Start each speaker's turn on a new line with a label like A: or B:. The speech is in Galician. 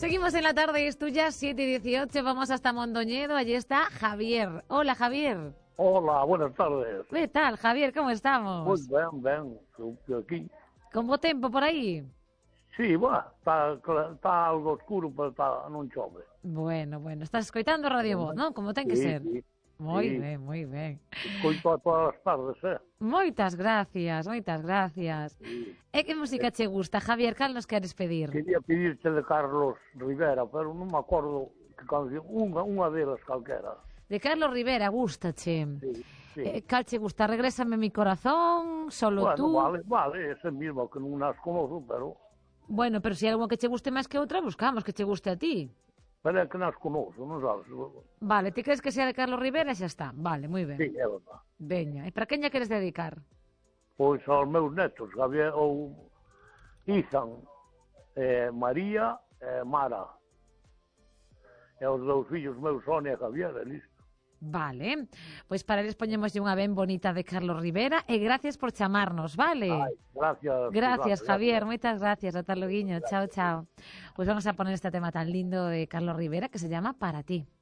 A: Seguimos en la tarde, es tuya, 7:18, vamos hasta Mondoñedo, allí está Javier. Hola, Javier.
B: Hola, buenas tardes.
A: ¿Qué tal, Javier? ¿Cómo estamos?
B: Pues ben, aquí.
A: ¿Con bo tempo por aí?
B: Sí, bueno, está algo oscuro, pero non chove.
A: Bueno, estás escoitando Radio Voz, non? Como ten que ser.
B: Sí.
A: Moi ben.
B: Escoito a todas as tardes,
A: Moitas gracias.
B: Sí.
A: E que música che gusta, Javier? Cal nos queres pedir?
B: Quería pedirte de Carlos Rivera, pero non me acordo que canción, unha delas calquera.
A: De Carlos Rivera, gústache.
B: Sí.
A: Cal che gusta? Regrésame mi corazón, Solo
B: Bueno,
A: tú.
B: vale, ese mismo que non as conozo, pero...
A: Bueno, pero se hai algo que che guste máis que outra, buscamos que che guste a ti.
B: Pero é que nas conozo, non sabes?
A: Vale, ti crees que sea de Carlos Rivera e xa está. Vale, moi ben.
B: Sí, é verdad.
A: Veña, e para quen lle queres dedicar?
B: Pois aos meus netos, Javier ou Izan, María e Mara. E os dous fillos meus, Sonia e Javier, e listo.
A: Vale, pois para eles poñemoslle unha ben bonita de Carlos Rivera e gracias por chamarnos, vale?
B: Ai, gracias.
A: Gracias, Javier, moitas gracias, ata loguiño, chao. Pois vamos a poner este tema tan lindo de Carlos Rivera que se llama Para ti.